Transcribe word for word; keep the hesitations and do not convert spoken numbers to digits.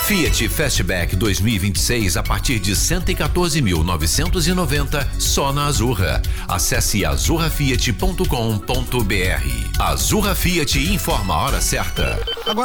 Fiat Fastback dois mil e vinte e seis a partir de cento e quatorze mil novecentos e noventa só na Azurra. Acesse azurra fiat ponto com ponto br. Azurra Fiat informa a hora certa. Agora